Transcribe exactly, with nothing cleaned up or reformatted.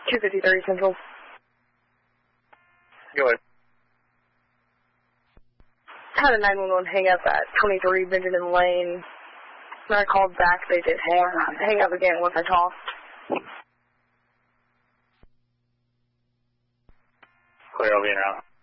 two fifty-three Central. Go ahead. I had a nine one one hang up at twenty-three Benjamin Lane. When I called back, they did hang, hang up again once I talked. Clear, I'll be in out.